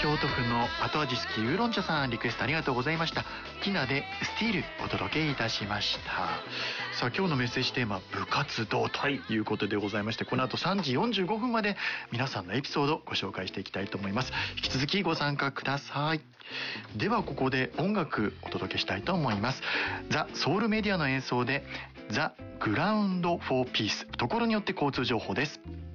京都府の後味好きウーロン茶さん、リクエストありがとうございました。ティナでスティールお届けいたしました。さあ今日のメッセージテーマ、部活動ということでございまして、この後3時45分まで皆さんのエピソードをご紹介していきたいと思います。引き続きご参加ください。ではここで音楽お届けしたいと思います。ザ・ソウルメディアの演奏でザ・グラウンド・フォー・ピース、ところによって交通情報です。